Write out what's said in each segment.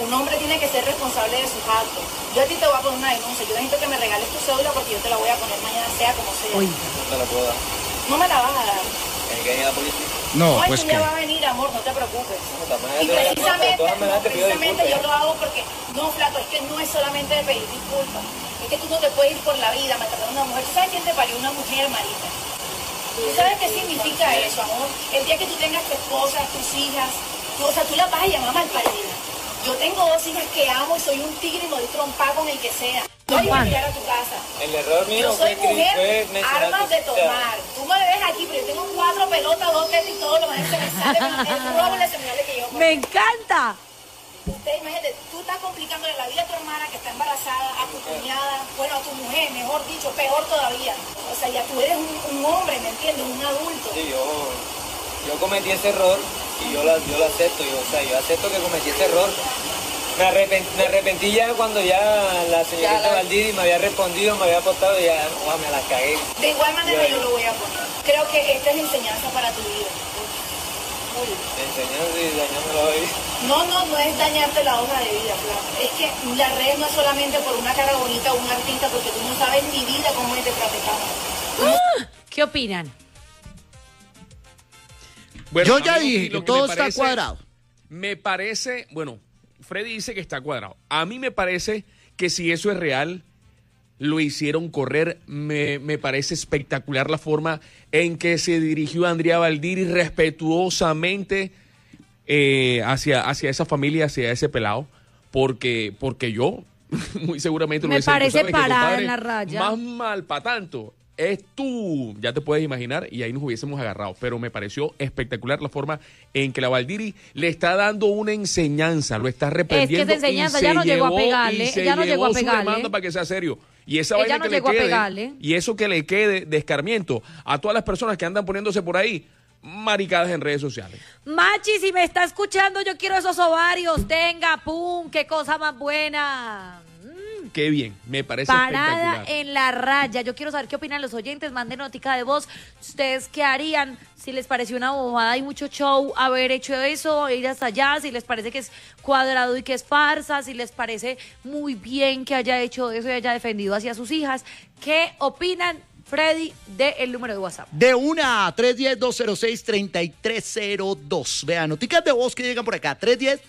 un hombre tiene que ser responsable de sus actos. Yo a ti te voy a poner una denuncia. Yo necesito que me regales tu cédula porque yo te la voy a poner mañana, sea como sea. Uy. No te la puedo dar. No me la vas a dar. ¿Hay que ir a la policía? No, No, pues que que... ya va a venir, amor, no te preocupes. No, Y precisamente yo yo lo hago porque, no, flaco, es que no es solamente de pedir disculpas. Es que tú no te puedes ir por la vida maltratando a una mujer. ¿Tú sabes quién te parió? Una mujer, Marita. ¿Tú sabes qué significa eso, amor? El día que tú tengas tu esposa, tus hijas, tú las vas a llamar malparida. Yo tengo 2 hijas que amo y soy un tigre y me doy trompa con el que sea. No voy a llegar a tu casa. El error mío Yo soy mujer, fue armas de tomar. Tú me ves aquí, pero yo tengo 4 pelotas, 2 tetas y todo lo demás se me sale. El robo le señales que yo. ¡Me encanta! Usted, imagínate, tú estás complicándole la vida a tu hermana que está embarazada, a tu cuñada, bueno, a tu mujer, mejor dicho, peor todavía. O sea, ya tú eres un hombre, ¿me entiendes? Un adulto. Sí, yo cometí ese error y yo lo acepto. Yo acepto que cometí ese error. Me arrepentí ya cuando ya la señorita Valdiri me había respondido, me había apostado y ya me la cagué. De igual manera yo lo voy a poner. Creo que esta es enseñanza para tu vida. Enseñanza y dañarme la vida. No es dañarte la hoja de vida, claro. Es que las redes no es solamente por una cara bonita o un artista, porque tú no sabes ni vida cómo es detrás de cámara. ¿Qué opinan? Bueno, yo ya dije que todo está cuadrado. Me parece, bueno, Freddy dice que está cuadrado. A mí me parece que si eso es real, lo hicieron correr. Me parece espectacular la forma en que se dirigió Andrea Valdiri respetuosamente hacia esa familia, hacia ese pelado. Porque yo muy seguramente lo me hice. parece parada en la raya. Más mal para tanto. Es tú, ya te puedes imaginar, y ahí nos hubiésemos agarrado. Pero me pareció espectacular la forma en que la Valdiri le está dando una enseñanza, lo está reprendiendo. Es que esa enseñanza ya no llegó a pegarle, ya no llegó a pegarle. Su demanda para que sea serio. Y esa Ella vaina no que llegó le a quede, pegarle. y eso que le quede de escarmiento a todas las personas que andan poniéndose por ahí maricadas en redes sociales. Machi, si me está escuchando, yo quiero esos ovarios. Tenga, pum, qué cosa más buena. Qué bien, me parece Parada espectacular. en la raya. Yo quiero saber qué opinan los oyentes. Manden notica de voz. ¿Ustedes qué harían? Si les pareció una bobada y mucho show haber hecho eso, ir hasta allá. Si les parece que es cuadrado y que es farsa. Si les parece muy bien que haya hecho eso y haya defendido hacia sus hijas. ¿Qué opinan? Freddy, de el número de WhatsApp. De 1 a 310-206-3302. Vean, noticias de voz que llegan por acá.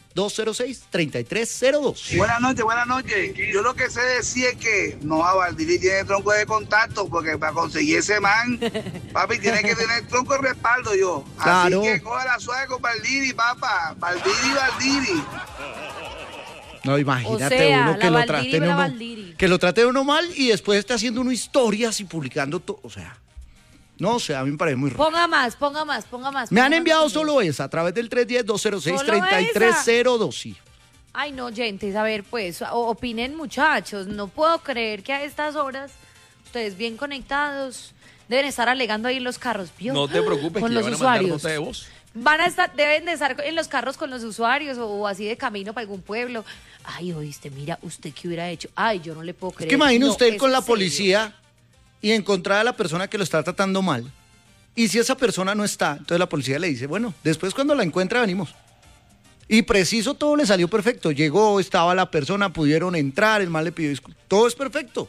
310-206-3302. Buenas noches. Yo lo que sé decir es que no, a Valdiri tiene tronco de contacto, porque para conseguir ese man, papi, tiene que tener tronco de respaldo yo. Claro. Así que coja la suave con Valdiri, papá. Valdiri. No, imagínate O sea, uno que la lo Valdiri, traten la uno, Valdiri. que lo trate uno mal y después esté haciendo uno historias y publicando todo. O sea, no sé, a mí me parece muy raro. Ponga más. Me han enviado solo esa a través del 310-206-3302. Sí. Ay, no, oyentes, a ver, pues, opinen, muchachos. No puedo creer que a estas horas, ustedes bien conectados, deben estar alegando ahí en los carros. ¿Vio? No te preocupes, con que los ya van a mandar usuarios. nota de voz. Deben de estar en los carros con los usuarios o así de camino para algún pueblo. Ay, oíste, mira, ¿usted qué hubiera hecho? Ay, yo no le puedo creer. Es que imagine No, usted ¿es con la en serio? policía y encontrar a la persona que lo está tratando mal. Y si esa persona no está, entonces la policía le dice, bueno, después cuando la encuentra venimos. Y preciso todo le salió perfecto. Llegó, estaba la persona, pudieron entrar, el mal le pidió disculpas. Todo es perfecto.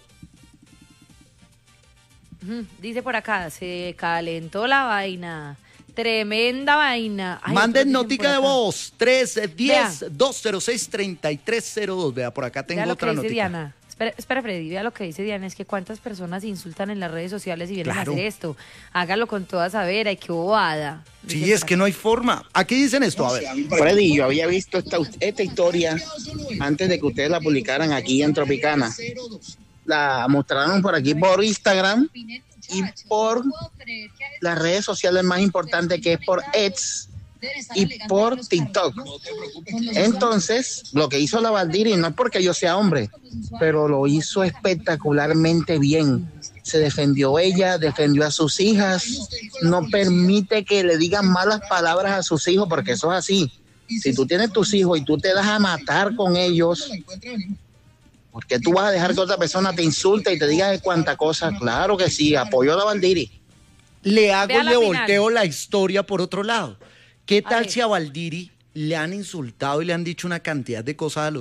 Dice por acá, se calentó la vaina. Tremenda vaina. Ay, Manden otros dicen notica por de acá. voz, 310-206-3302. Vea, por acá tengo Vea lo otra que dice notica. Diana. Espera, Freddy, vea lo que dice Diana. Es que cuántas personas insultan en las redes sociales y vienen Claro. a hacer esto. Hágalo con toda sabera y qué bobada. Sí, Dice es por que acá. no hay forma. Aquí dicen esto, a ver. Freddy, yo había visto esta historia antes de que ustedes la publicaran aquí en Tropicana. La mostraron por aquí por Instagram y por las redes sociales más importantes, que es por X y por TikTok. Entonces, lo que hizo la Valdiri, no es porque yo sea hombre, pero lo hizo espectacularmente bien. Se defendió ella, defendió a sus hijas, no permite que le digan malas palabras a sus hijos, porque eso es así. Si tú tienes tus hijos y tú te das a matar con ellos, ¿por qué tú vas a dejar que otra persona te insulte y te diga de cuánta cosa? Claro que sí, apoyo a la Valdiri. Le hago, Vea la le final. volteo la historia por otro lado. ¿Qué A tal ver. si a Valdiri le han insultado y le han dicho una cantidad de cosas a los